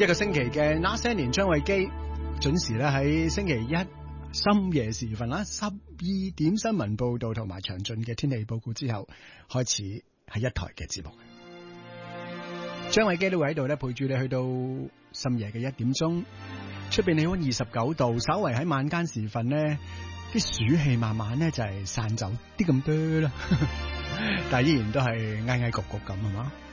一個星期嘅那些年張衛基，準時咧喺星期一深夜時分啦，12點新聞報道同埋詳盡嘅天氣報告之後，開始係一台嘅節目。張衛基都會喺度咧陪住你去到深夜嘅1點鐘。出邊氣溫29度，稍為喺晚間時分呢啲暑氣慢慢咧就係散走啲咁多啦，但係依然都係翳翳焗焗咁係嘛。